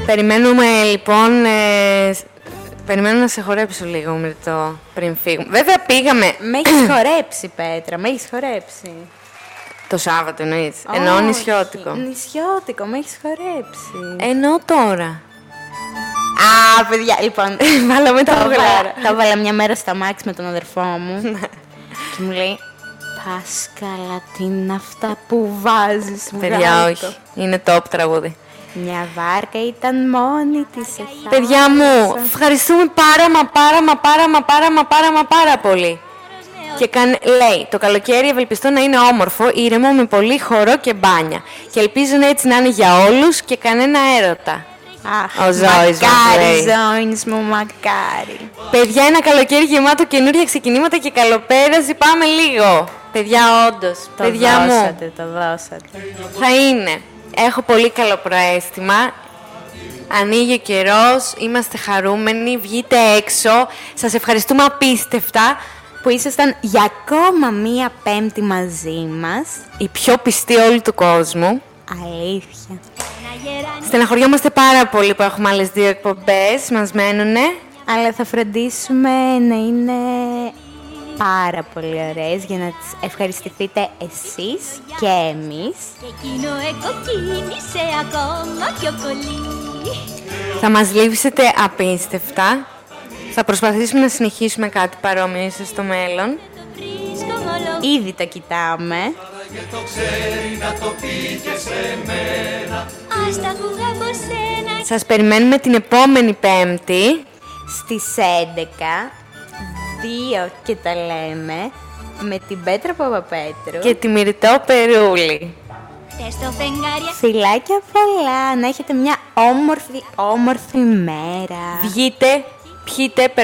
Περιμένουμε λοιπόν. Περιμένω να σε χορέψω λίγο με το πριν φύγουμε. Βέβαια πήγαμε. Με έχεις χορέψει, Πέτρα, με έχεις χορέψει. Το Σάββατο εννοείς? Εννοώ νησιώτικο. Νησιώτικο, με έχεις χορέψει. Εννοώ τώρα. Α, παιδιά, λοιπόν. Βάλαμε τα γλάρα. Τα βάλα μια μέρα στα μάξι με τον αδερφό μου. Και μου λέει, Πάσκαλα, τι είναι αυτά που βάζεις? Παιδιά, όχι. Είναι top τραγούδι. Μια βάρκα ήταν μόνη της. Παιδιά μου, ευχαριστούμε πάρα πολύ. Και λέει, το καλοκαίρι ευελπιστώ να είναι όμορφο, ήρεμο, με πολύ χορό και μπάνια. Και ελπίζω έτσι να είναι για όλους και κανένα έρωτα. Αχ, ο Ζώης μακάρι, Ζώης μου, μακάρι. Παιδιά, ένα καλοκαίρι γεμάτο καινούργια ξεκινήματα και καλοπέραση. Πάμε λίγο. Παιδιά, όντως. Το δώσατε. Θα είναι. Έχω πολύ καλό προαίσθημα. Ανοίγει ο καιρός, είμαστε χαρούμενοι, βγείτε έξω. Σας ευχαριστούμε απίστευτα που ήσασταν για ακόμα μία Πέμπτη μαζί μας. Οι πιο πιστοί όλου του κόσμου. Αλήθεια. Στεναχωριόμαστε πάρα πολύ που έχουμε άλλες 2 εκπομπές, μας μένουνε. Αλλά θα φροντίσουμε να είναι πάρα πολύ ωραίες για να τις ευχαριστηθείτε εσείς και εμείς. Και εκείνο εκοκίνησε ακόμα πιο πολύ. Θα μας λείψετε απίστευτα. Θα προσπαθήσουμε να συνεχίσουμε κάτι παρόμοιο ίσως στο μέλλον. Ήδη το κοιτάμε. Σας περιμένουμε την επόμενη Πέμπτη στις 11, 2 και τα λέμε, με την Πέτρα Παπαπέτρου και τη Μυρτώ Περούλη. Φιλάκια πολλά, να έχετε μια όμορφη μέρα. Βγείτε, πιείτε,